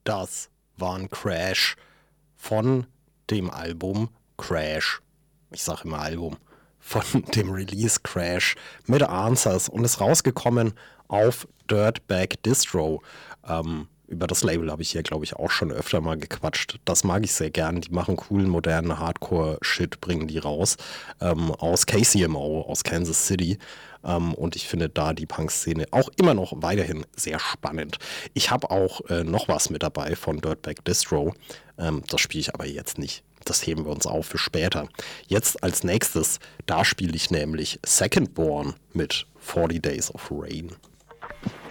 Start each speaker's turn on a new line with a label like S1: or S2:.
S1: Das war ein Crash von dem Album Crash. Ich sage immer Album. Von dem Release Crash mit Answers und ist rausgekommen auf Dirtbag Distro. Über das Label habe ich hier, glaube ich, auch schon öfter mal gequatscht. Das mag ich sehr gern. Die machen coolen, modernen Hardcore-Shit, bringen die raus. Aus KCMO, aus Kansas City. Und ich finde da die Punk-Szene auch immer noch weiterhin sehr spannend. Ich habe auch noch was mit dabei von Dirtbag Distro. Das spiele ich aber jetzt nicht. Das heben wir uns auf für später. Jetzt als nächstes, da spiele ich nämlich Second Born mit 40 Days of Rain.